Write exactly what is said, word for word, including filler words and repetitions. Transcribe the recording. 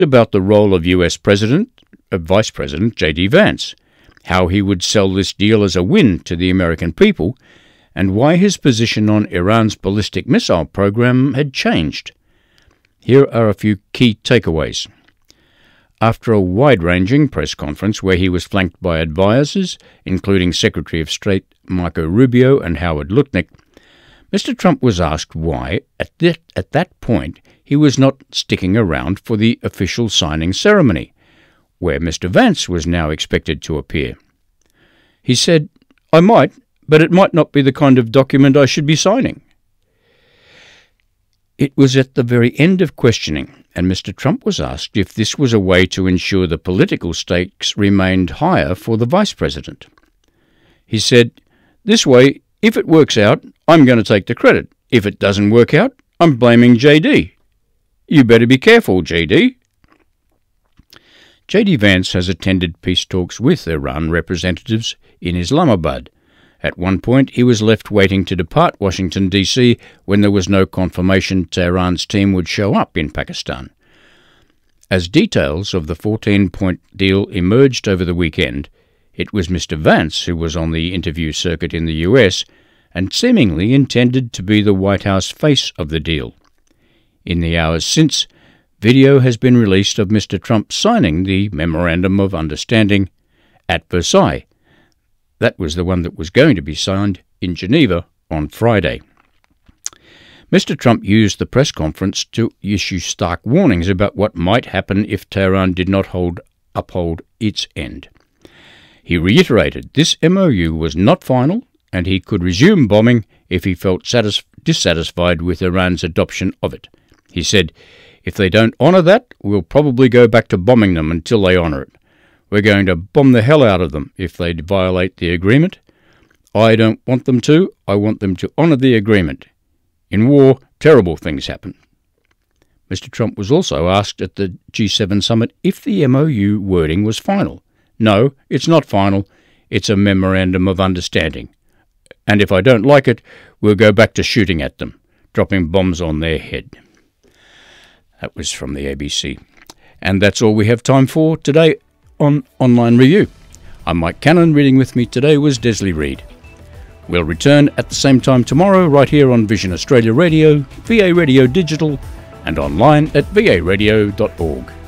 about the role of U S President, uh, Vice President J D Vance, how he would sell this deal as a win to the American people, and why his position on Iran's ballistic missile program had changed. Here are a few key takeaways. After a wide-ranging press conference where he was flanked by advisers, including Secretary of State Marco Rubio and Howard Lutnick, Mister Trump was asked why, at that, at that point, he was not sticking around for the official signing ceremony, where Mister Vance was now expected to appear. He said, "I might, but it might not be the kind of document I should be signing." It was at the very end of questioning, and Mister Trump was asked if this was a way to ensure the political stakes remained higher for the vice president. He said, "This way, if it works out, I'm going to take the credit. If it doesn't work out, I'm blaming J D. You better be careful, J D." J D Vance has attended peace talks with Iran representatives in Islamabad. At one point, he was left waiting to depart Washington, D C when there was no confirmation Tehran's team would show up in Pakistan. As details of the fourteen-point deal emerged over the weekend, it was Mister Vance who was on the interview circuit in the U S and seemingly intended to be the White House face of the deal. In the hours since, video has been released of Mister Trump signing the Memorandum of Understanding at Versailles. That was the one that was going to be signed in Geneva on Friday. Mister Trump used the press conference to issue stark warnings about what might happen if Tehran did not hold, uphold its end. He reiterated this M O U was not final, and he could resume bombing if he felt satis- dissatisfied with Iran's adoption of it. He said, "If they don't honour that, we'll probably go back to bombing them until they honour it. We're going to bomb the hell out of them if they violate the agreement. I don't want them to. I want them to honour the agreement. In war, terrible things happen." Mister Trump was also asked at the G seven summit if the M O U wording was final. "No, it's not final. It's a memorandum of understanding. And if I don't like it, we'll go back to shooting at them, dropping bombs on their head." That was from the A B C. And that's all we have time for today on Online Review. I'm Mike Cannon. Reading with me today was Desley Reid. We'll return at the same time tomorrow right here on Vision Australia Radio, V A Radio Digital, and online at v a radio dot org.